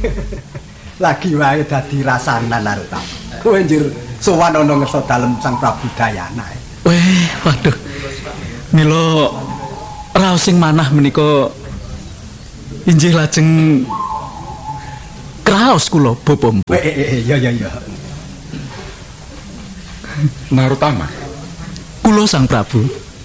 Lagi wae dadi rasanan Narutama. Kowe njur sowan ana ngersa dalem Sang Prabu Dayana. Weh, waduh. Mila raos sing manah menika injih lajeng kraos kula Bapa Mpu. Ya. Narutama, Kula Sang Prabu.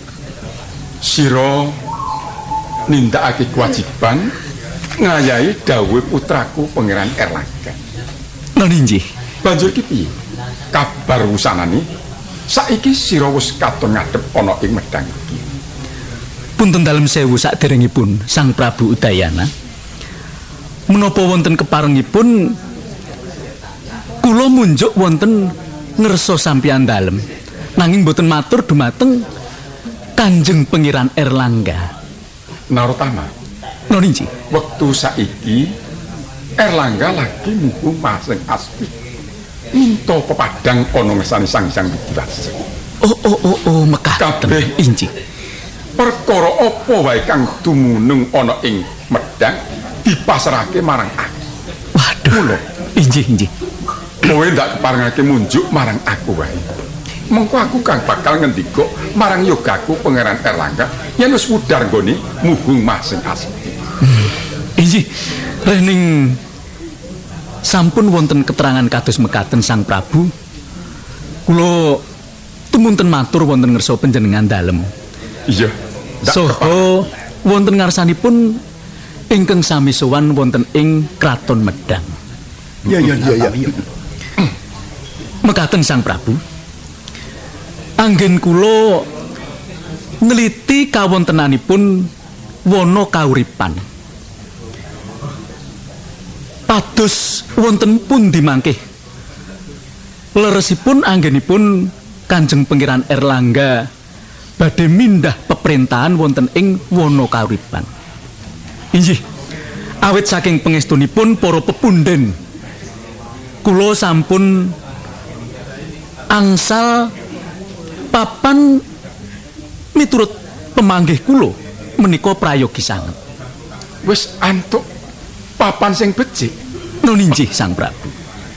sira nindakake kewajiban ngayahi dawuh putraku Pangeran Erlangga. Nun injih. Banjur ki piye? Kabar wusanane saiki sira wis katon ngadhep ana ing medang iki. Punten dalem sewu saderengipun Sang Prabu Udayana. Menapa wonten keparengipun kula munjuk wonten ngersa sampeyan dalem. Nanging boten matur dumateng Kanjeng Pangeran Erlangga. Narutama, Nun injih. wektu saiki Erlangga lagi muku masing aspi. Minta pepadang ana ngesane Sang Hyang Widiwasa. Oh, mekaten Kabeh injih. Perkara apa wae kang dumunung ana ing medang dipasrahake marang aku. Waduh. Injih. Kowe ndak keparengake munjuk marang aku wae. Mengko aku kang bakal ngendika marang yogaku Pangeran Erlangga yen wis wudar nggone muhung masing aspi. Injih. Rening sampun wonten keterangan kados mekaten Sang Prabu. Kula tumunten matur wonten ngersa panjenengan dalem. Iya. Soho wonten ngarsanipun ingkang sami sowan wonten ing Kraton Medang. Ya. Mekaten Sang Prabu. Anggen kula neliti kawontenanipun wana kauripan. Pados wonten pundi mangkih leresipun anggenipun Kanjeng Pangeran Erlangga badhe mindah peperintahan wonten ing wana kauripan. Injih. Awit saking pangestunipun para pepunden kula sampun angsal papan miturut pemanggih kula menika prayogi sanget. Wis antuk papan sing becik. Nun injih Sang Prabu.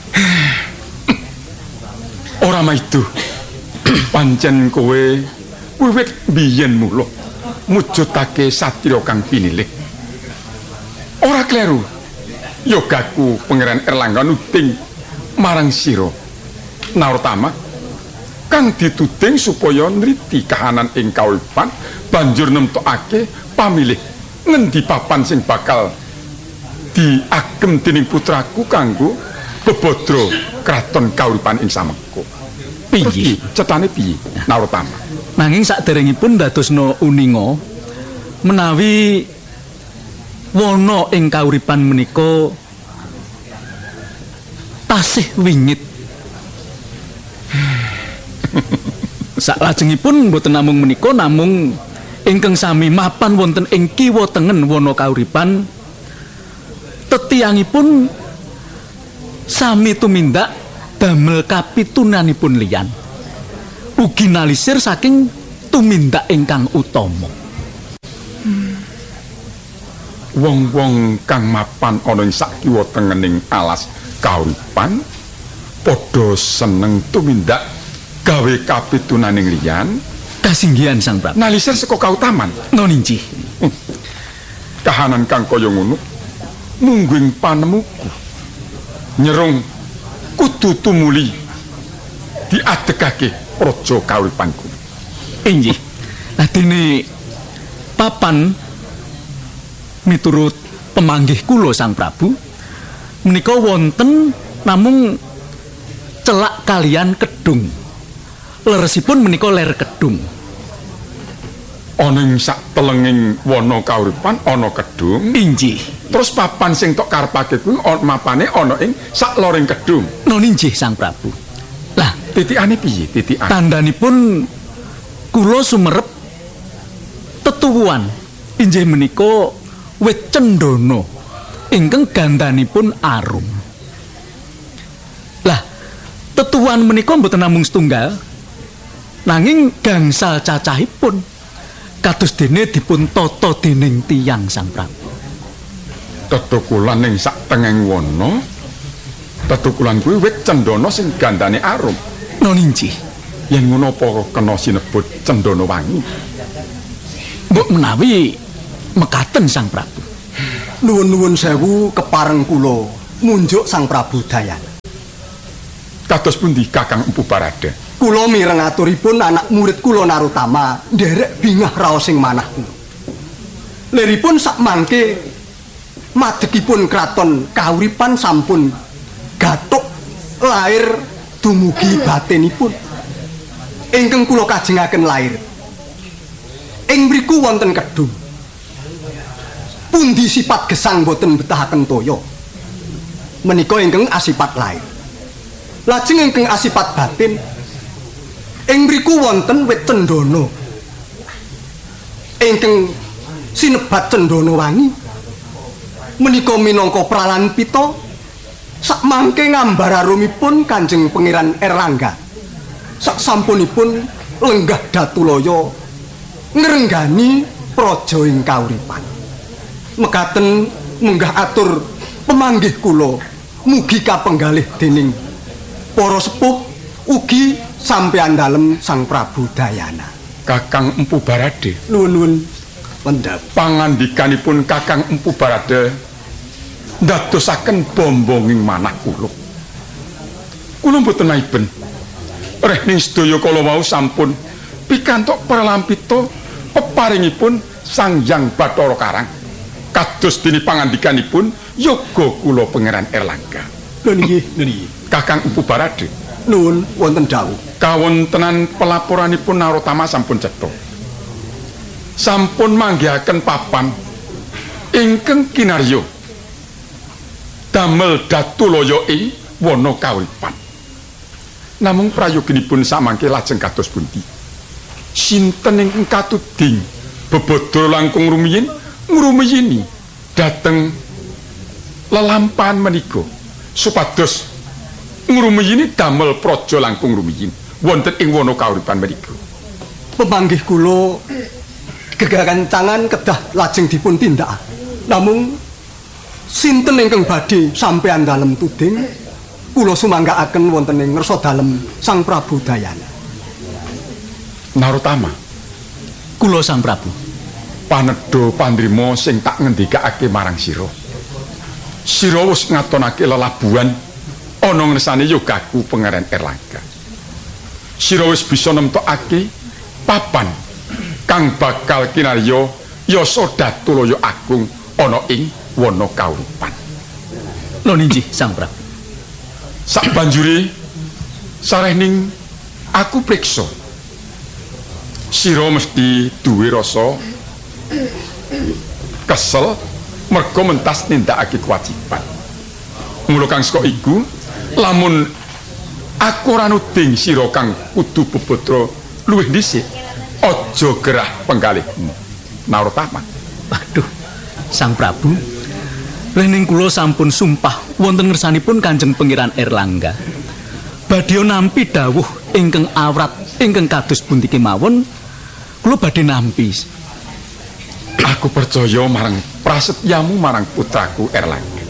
Ora maido. Pancen kowe wiwit biyen mula mujudake satya kang pinilih. Ora kleru. Yogaku Pangeran Erlangga nuding marang sira Narutama kang dituding supaya nriti kahanan ing kauripan banjur nemtokake pamilih ngendi papan sing bakal diagem dening putraku kanggo bebodro kraton kauripan ing samengko. Piye? Cetane piye? Narutama. Nanging saderengipun dadosna uninga menawi wana ing kauripan menika tasih wingit. Salajengipun boten namung menika namung ingkang sami mapan wonten ing kiwa tengen wana kauripan tetiyangipun sami tumindak damel kapitunanipun liyan ugi nalisir saking tumindak ingkang utama. Wong-wong kang mapan ana ing sakiwa tengening alas kauripan padha seneng tumindak gawe kapitunaning liyan Kasinggihan Sang Prabu. nalisir saka kautaman. Nun injih. Kahanan kang kaya ngono mungguing panemuku nyerung kudu tumuli diadegake praja kauripanku. Injih. Adene papan miturut pemanggih kula Sang Prabu menika wonten namung celak kalian kedung. Leresipun menika ler kedung. Ana ing sak telenging wana kauripan ana kedung. Injih. Terus papan sing tok karepake kuwi mapane ana ing sak loring kedung. Nun injih Sang Prabu. Lah, Titikane piye? Titikan. tandhanipun kula sumerep tetuwuhan injih menika wit cendana ingkang gandhanipun arum. Lah, tetuwuhan menika mboten namung setunggal nanging gangsal cacahipun kados dene dipun tata dening tiyang Sang Prabu. tetukulan ning sak tengeng wana. Tetukulan kuwi wit cendana sing gandane arum. Noninci, Yen ngono apa kena sinebut cendana wangi? mbok menawi mekaten Sang Prabu. Nuwun-nuwun sewu kepareng kula munjuk Sang Prabu Dayana. Kados pundi Kakang Empu Barada? Kula mireng aturipun anak murid kula Narutama nderek bingah raos sing manah kula. Liripun sak mangke madegipun kraton kauripan sampun gatuk lair dumugi batinipun. Ingkang kula kajengaken lair. Ing mriku wonten kedung. Pundi sipat gesang boten betahaken toya. Menika ingkang asipat lair. Lajeng ingkang asipat batin. Ing mriku wonten wit cendana. Ingkang sinebat cendana wangi. Menika minangka pralampita sakmangke ngambar arumipun Kanjeng Pangeran Erlangga. Sak sampunipun lenggah Datulaya ngrenggani praja ing kauripan. Mekaten munggah atur pemanggih kula mugi kapenggalih dening para sepuh ugi sampeyan dalem Sang Prabu Dayana. Kakang Empu Barada. Nuwun pendhap. Pangandikanipun Kakang Empu Barada ndadosaken bombonging manah kula. Kula mboten maiben. Rehning sedaya kala wau sampun pikantuk pralampita peparingipun Sang Hyang Bathara Karang. Kados dene pangandikanipun yoga kula Pangeran Erlangga. Lho nggih. Kakang Empu Barada. Nuwun wonten dawuh. Kawontenan pelaporanipun Narotama sampun cetha. Sampun manggihaken papan ingkang kinarya damel Datulaya ing wana kauripan. Namung prayoginipun samangke lajeng kados pundi? Sinten ingkang katuding bebodro langkung rumiyin ngrumiyini dhateng lelampahan menika supados ngrumiyini damel praja langkung rumiyin wonten ing wana kauripan menika. Pemanggih kula gegarancangan kedah lajeng dipun tindak. Namung sinten ingkang badhe sampeyan dalem tuding kula sumanggaaken wonten ing ngersa dalem Sang Prabu Dayana. Narotama, Kula Sang Prabu. panedha pandrima sing tak ngendikake marang sira. Sira wis ngatonake lelabuhan ana ngersane yogaku Pangeran Erlangga. Sira wis bisa nemtokake papan kang bakal kinarya yasa Datulaya Agung ana ing wana kauripan. Noninci Sang Prabu. Sabanjure sarehning aku priksa sira mesti duwe rasa kesel merga mentas nindakake kewajiban. Mula kang saka iku lamun aku ora nuding sira kang kudu bebodro luwih dhisik aja gerah penggalihmu. Narotama. Waduh, Sang Prabu. Rening kula sampun sumpah wonten ngersanipun Kanjeng Pangeran Erlangga. Badhe nampi dawuh ingkang awrat ingkang kados pundi kemawon, kula badhe nampi. Aku percaya marang prasetyamu marang putraku Erlangga.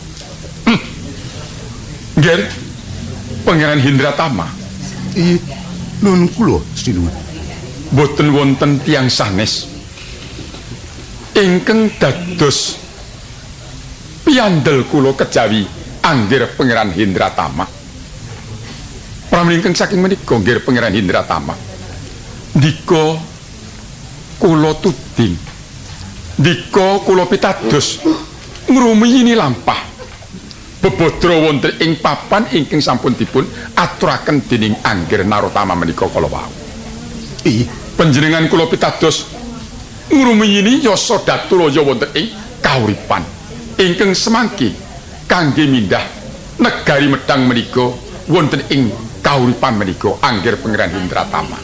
Nggih, Pangeran Hindratama. Nuwun kula sinuwun. Boten wonten tiyang sanes ingkang dados piandel kula kejawi anggir Pangeran Hindratama. Pramilingkang saking menika nggih Pangeran Hindratama. Ndika kula tuding, ndika kula pitados ngrumiyini lampah bebodro wonten ing papan ingkang sampun dipun aturaken dening anggir Narotama menika kala wau. Panjenengan kula pitados ngrumiyini yasa Datulaya wonten ing kauripan ingkang semangki kangge mindah negari Medang menika wonten ing kauripan menika anggir Pangeran Hindratama.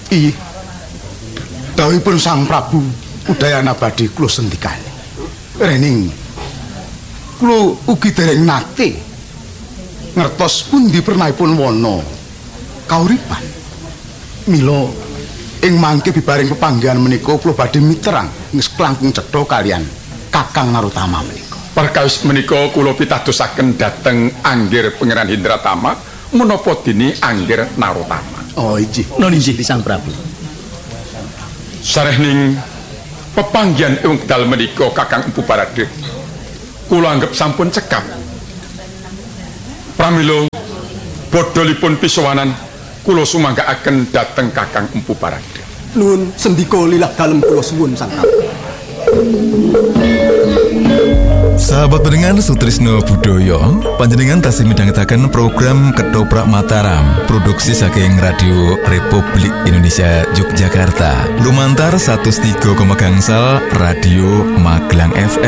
Dawuhipun Sang Prabu Udayana badhe kula sendikani. Rening kula ugi dereng nate ngertos pundi pernahipun wana kauripan. Mila ing mangke bibaring pepanggihan menika kula badhe miterang nges klangkung cetha kalian Kakang Narotama menika. Perkawis menika kula pitadosaken dhateng Anggir Pangeran Hindratama menapa dene Anggir Narotama. Oh inggih. Nun inggih Sang Prabu. Sarehning pepanggihan ing wekdal menika Kakang Empu Barade kula anggap sampun cekap. Pramila bodholipun pisowanan kula sumanggaaken dhateng Kakang Empu Barade. Nuwun sendika lilah dalem kula suwun Sang Prabu. Sahabat pendengar Sutrisno Budaya, panjenengan tasih midhangetaken program Ketoprak Mataram, produksi saking Radio Republik Indonesia Yogyakarta. Lumantar 103,6 Radio Magelang FM.